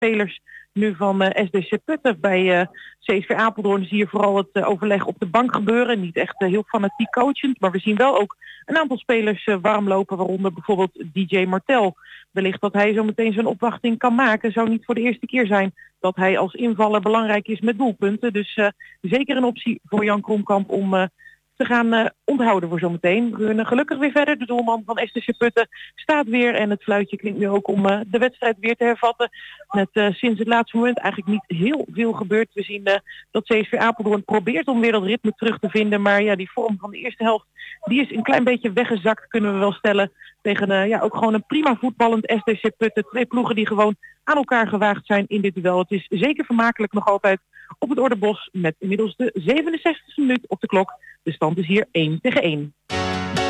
spelers nu van SDC Putten. Bij CSV Apeldoorn zie je vooral het overleg op de bank gebeuren. Niet echt heel fanatiek coachend, maar we zien wel ook een aantal spelers warm lopen, waaronder bijvoorbeeld DJ Martel. Wellicht dat hij zo meteen zijn opwachting kan maken. Zou niet voor de eerste keer zijn dat hij als invaller belangrijk is met doelpunten. Dus zeker een optie voor Jan Kromkamp om te gaan onthouden voor zometeen. We kunnen gelukkig weer verder. De doelman van STC Putten staat weer en het fluitje klinkt nu ook om de wedstrijd weer te hervatten. Met sinds het laatste moment eigenlijk niet heel veel gebeurd. We zien dat CSV Apeldoorn probeert om weer dat ritme terug te vinden. Maar ja, die vorm van de eerste helft die is een klein beetje weggezakt, kunnen we wel stellen. Tegen ook gewoon een prima voetballend STC Putten. Twee ploegen die gewoon aan elkaar gewaagd zijn in dit duel. Het is zeker vermakelijk nog altijd op het Ordebos met inmiddels de 67e minuut op de klok. De stand is hier 1-1.